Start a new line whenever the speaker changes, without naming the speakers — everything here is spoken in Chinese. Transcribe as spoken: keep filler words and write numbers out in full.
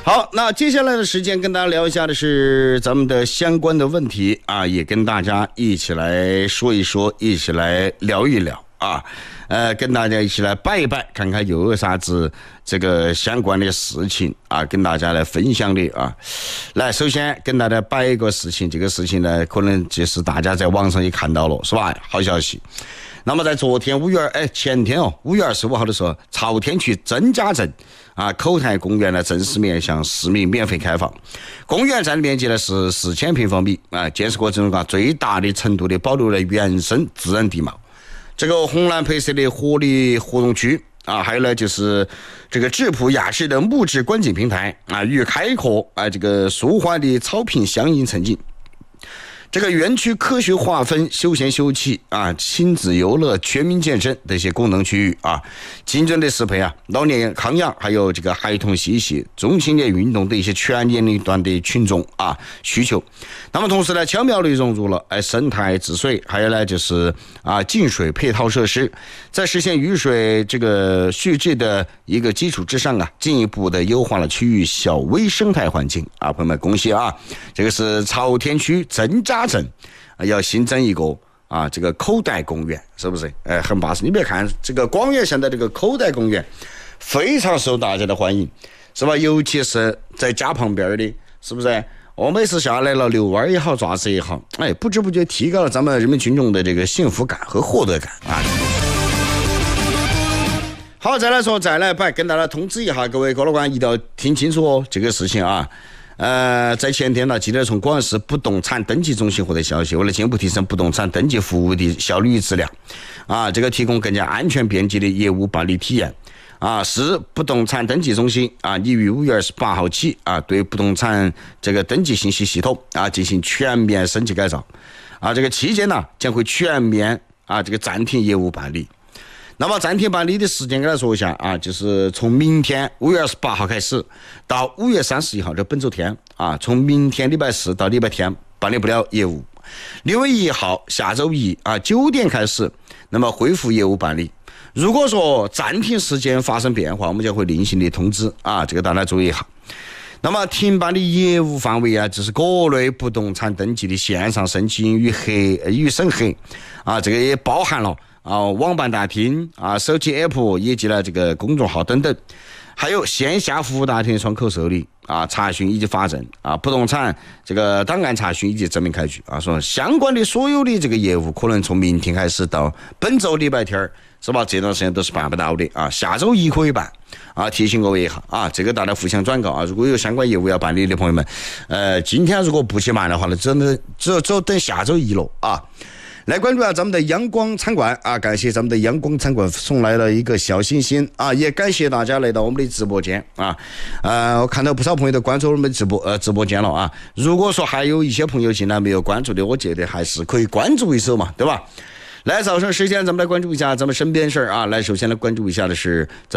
好，那接下来的时间跟大家聊一下的是咱们的相关的问题啊，也跟大家一起来说一说，一起来聊一聊啊，呃，跟大家一起来拜一拜，看看有啥子这个相关的事情啊，跟大家来分享的啊。来，首先跟大家摆一个事情，这个事情呢，可能就是大家在网上也看到了，是吧？好消息。那么在昨天五月哎前天哦五月二十五号的时候，朝天区曾家镇啊口台公园呢正式面向市民免费开放。公园占地面积呢是四千平方米啊，建设过程中啊最大的程度的保留了原生自然地貌。这个红蓝配色的活力活动区啊，还有呢就是这个质朴雅致的木质观景平台啊，与开阔啊这个舒缓的草坪相映成景。这个园区科学划分休闲休憩啊、亲子游乐、全民健身的一些功能区域啊，精准的适配啊老年康养，还有这个孩童嬉戏、中青年运动的一些全年龄段的群众啊需求。那么同时呢，巧妙地融入了哎生态治水，还有呢就是啊净水配套设施，在实现雨水这个蓄滞的一个基础之上啊，进一步的优化了区域小微生态环境啊，朋友们恭喜啊！这个是朝天区曾家镇要新增一个啊，这个口袋公园，是不是？哎，很巴适。你别看这个广元现在这个口袋公园非常受大家的欢迎，是吧？尤其是在家旁边的，是不是？我每次下来了遛弯也好，爪子也好，哎，不知不觉提高了咱们人民群众的这个幸福感和获得感啊。好，再来说，再来摆，跟大家通知一下各位哥老倌，一定要听清楚哦，这个事情啊。呃，在前天呢，记得从广安市不动产登记中心获得消息，为了进一步提升不动产登记服务的效率与质量，啊，这个提供更加安全便捷的业务办理体验，啊，市不动产登记中心啊，拟于五月二十八号起啊，对不动产这个登记信息系统啊进行全面升级改造，啊，这个期间呢将会全面啊这个暂停业务办理。那么暂停办理的时间给大家说一下啊，就是从明天五月二十八号开始到五月三十一号，这本周天啊，从明天礼拜四到礼拜天办理不了业务。六月一号下周一啊九点开始，那么恢复业务办理。如果说暂停时间发生变化，我们将会另行的通知啊，这个大家注意一下。那么停办的业务范围啊，就是各类不动产登记的线上申请与核与审核啊，这个也包含了。啊，网办大厅啊，手机 app 以及呢这个公众号等等，还有线下服务大厅窗口受理啊、查询以及发证啊，不动产这个档案查询以及证明开具啊，说相关的所有的这个业务，可能从明天开始到本周礼拜天是吧？这段时间都是办不到的啊，下周一可以办啊，提醒各位一下啊，这个大家互相转告啊，如果有相关业务要办理的朋友们，呃，今天如果不去办的话呢，真的只只有等下周一了啊。来关注下咱们的阳光餐馆啊，感谢咱们的阳光餐馆送来了一个小心心啊，也感谢大家来到我们的直播间啊，呃，我看到不少朋友都关注我们直播呃直播间了啊，如果说还有一些朋友进来没有关注的，我觉得还是可以关注一手嘛，对吧？来，早上时间咱们来关注一下咱们身边事儿啊，来，首先来关注一下的是咱们